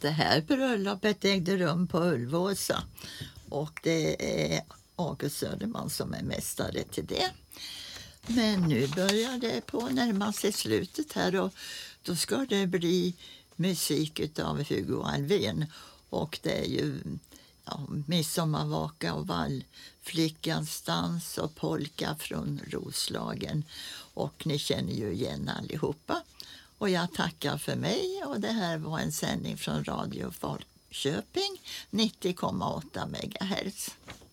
det här bröllopet ägde rum på Ulvåsa och det är August Söderman som är mästare till det. Men nu börjar det på närma sig slutet här och då ska det bli musik av Hugo Alfvén och det är ju midsommarvaka och vallflickans dans och polka från Roslagen och ni känner ju igen allihopa. Och jag tackar för mig och det här var en sändning från Radio Falköping 90,8 MHz.